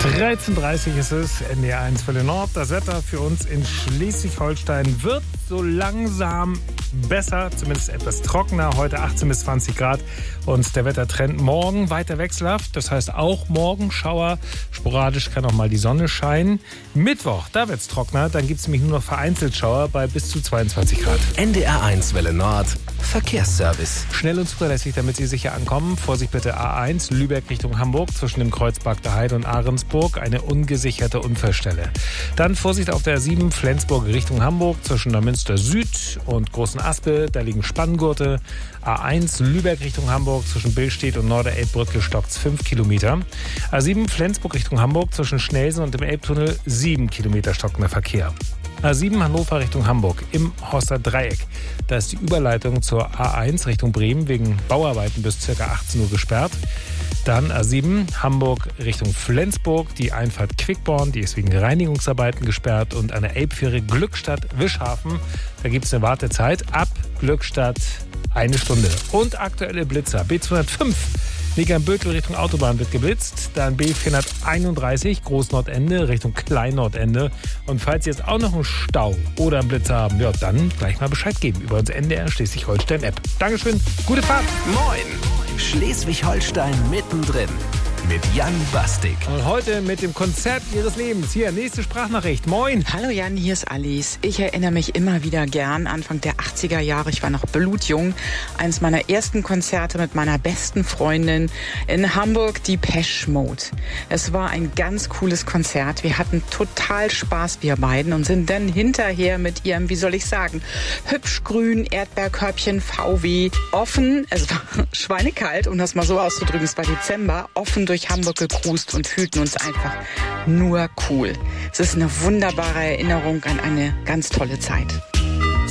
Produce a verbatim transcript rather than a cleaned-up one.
dreizehn Uhr dreißig ist es, N D R eins Welle Nord. Das Wetter für uns in Schleswig-Holstein wird so langsam besser, zumindest etwas trockener. Heute achtzehn bis zwanzig Grad und der Wettertrend morgen weiter wechselhaft. Das heißt auch morgen Schauer. Sporadisch kann auch mal die Sonne scheinen. Mittwoch, da wird es trockener. Dann gibt es nämlich nur noch vereinzelt Schauer bei bis zu zweiundzwanzig Grad. N D R eins Welle Nord. Verkehrsservice. Schnell und zuverlässig, damit Sie sicher ankommen. Vorsicht bitte A eins, Lübeck Richtung Hamburg, zwischen dem Kreuzberg der Heide und Ahrensburg, eine ungesicherte Unfallstelle. Dann Vorsicht auf der A sieben, Flensburg Richtung Hamburg, zwischen der Münster Süd und Großen Aspe, da liegen Spanngurte. A eins, Lübeck Richtung Hamburg, zwischen Billstedt und Norderelbbrücke stockt's fünf Kilometer. A sieben, Flensburg Richtung Hamburg, zwischen Schnelsen und dem Elbtunnel sieben Kilometer stockender Verkehr. A sieben Hannover Richtung Hamburg im Horster Dreieck. Da ist die Überleitung zur A eins Richtung Bremen wegen Bauarbeiten bis ca. achtzehn Uhr gesperrt. Dann A sieben Hamburg Richtung Flensburg, die Einfahrt Quickborn, die ist wegen Reinigungsarbeiten gesperrt. Und an der Elbfähre Glückstadt-Wischhafen, da gibt es eine Wartezeit ab Glückstadt eine Stunde. Und aktuelle Blitzer. B zweihundertfünf Negern-Bökel Richtung Autobahn wird geblitzt. Dann B vierhunderteinunddreißig Großnordende Richtung Kleinnordende. Und falls Sie jetzt auch noch einen Stau oder einen Blitzer haben, ja, dann gleich mal Bescheid geben über unsere N D R Schleswig-Holstein-App. Dankeschön, gute Fahrt. Moin, Schleswig-Holstein mittendrin mit Jan Bastik. Und heute mit dem Konzert Ihres Lebens. Hier, nächste Sprachnachricht. Moin. Hallo Jan, hier ist Alice. Ich erinnere mich immer wieder gern, Anfang der achtziger Jahre, ich war noch blutjung, eines meiner ersten Konzerte mit meiner besten Freundin in Hamburg, die Depeche Mode. Es war ein ganz cooles Konzert. Wir hatten total Spaß, wir beiden, und sind dann hinterher mit ihrem, wie soll ich sagen, hübsch grün Erdbeerkörbchen V W offen, es war schweinekalt, um das mal so auszudrücken, es war Dezember, offen durch Hamburg gecruist und fühlten uns einfach nur cool. Es ist eine wunderbare Erinnerung an eine ganz tolle Zeit.